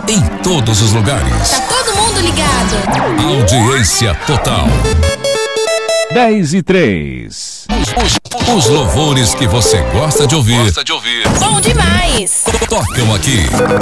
em todos os lugares. Tá todo mundo ligado. Audiência total. 10:03. Os louvores que você gosta de ouvir. Bom demais. Tocam aqui